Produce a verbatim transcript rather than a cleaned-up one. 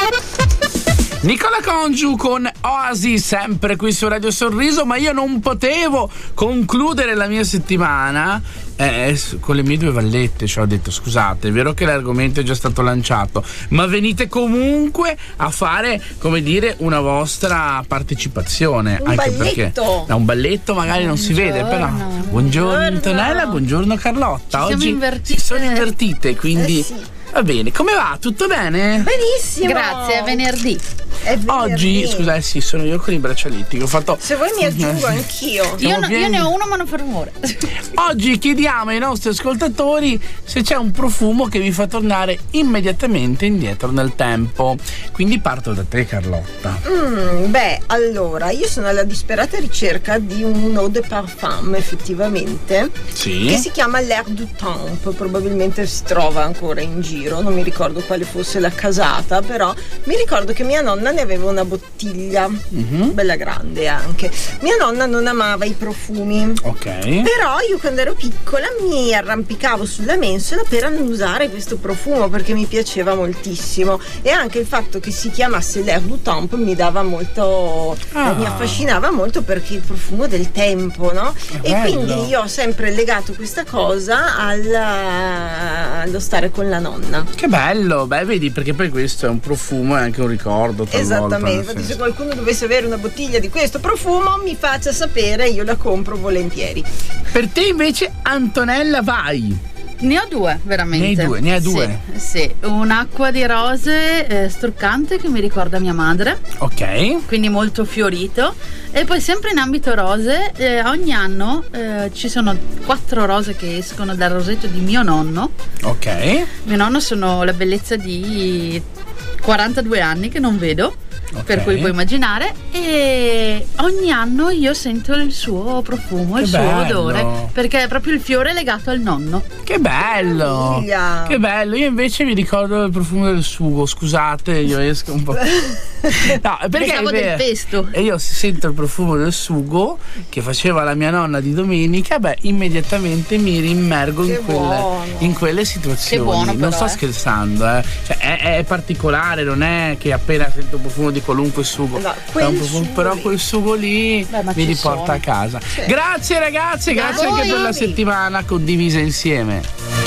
Nicola Congiu con Oasi, sempre qui su Radio Sorriso, ma io non potevo concludere la mia settimana eh, con le mie due vallette. Cioè ho detto scusate, è vero che l'argomento è già stato lanciato, ma venite comunque a fare, come dire, una vostra partecipazione. Un anche balletto. Perché da un balletto magari non si vede, però buongiorno, buongiorno Antonella, buongiorno Carlotta. Ci Oggi invertite. si sono invertite, quindi Eh sì. va bene. Come va? Tutto bene? Benissimo. Grazie, è venerdì. È venerdì. Oggi, scusa, eh sì, sono io con i braccialetti che ho fatto. Se vuoi mi aggiungo anch'io. Io, no- io pieni. ne ho uno ma non fa rumore. Oggi chiediamo ai nostri ascoltatori se c'è un profumo che vi fa tornare immediatamente indietro nel tempo. Quindi parto da te, Carlotta. Mm, beh, allora, io sono alla disperata ricerca di un eau de parfum, effettivamente, Sì. che si chiama L'Air du Temps. Probabilmente si trova ancora in giro, non mi ricordo quale fosse la casata, però mi ricordo che mia nonna ne aveva una bottiglia, Mhm. bella grande anche. Mia nonna non amava i profumi. Ok. Però io quando ero piccola mi arrampicavo sulla mensola per annusare questo profumo perché mi piaceva moltissimo, e anche il fatto che si chiamasse L'Air du Temps mi dava molto, Ah. eh, mi affascinava molto perché il profumo del tempo, no? Che E bello. quindi io ho sempre legato questa cosa alla- allo stare con la nonna. Che bello, beh, vedi, perché poi questo è un profumo e anche un ricordo talvolta, Esattamente, nel infatti se senso. qualcuno dovesse avere una bottiglia di questo profumo mi faccia sapere, io la compro volentieri. Per te invece, Antonella, vai. Ne ho due, veramente. Ne hai due, ne hai due? Sì, sì. Un'acqua di rose eh, struccante che mi ricorda mia madre, Ok. quindi molto fiorito. E poi sempre in ambito rose, eh, ogni anno eh, ci sono quattro rose che escono dal rosetto di mio nonno. Ok. Mio nonno sono la bellezza di quarantadue anni che non vedo, Ok. per cui puoi immaginare, e ogni anno io sento il suo profumo, Che il suo bello. odore, perché è proprio il fiore legato al nonno. Che bello! Meraviglia. Che bello! Io invece mi ricordo il profumo del sugo, scusate, io esco un po'. No, perché Pensavo è del vero. pesto. E io sento il profumo del sugo che faceva la mia nonna di domenica, beh, immediatamente mi rimmergo Che in quelle, buono. in quelle situazioni. Che buono, non però, sto eh. scherzando, eh. Cioè, è, è particolare, non è che appena sento il profumo di qualunque sugo. No, È quel un profumo- sugo però lì. quel sugo lì Beh, ma mi ci riporta sono. a casa. Sì. Grazie ragazzi, grazie A anche voi. per la settimana condivisa insieme.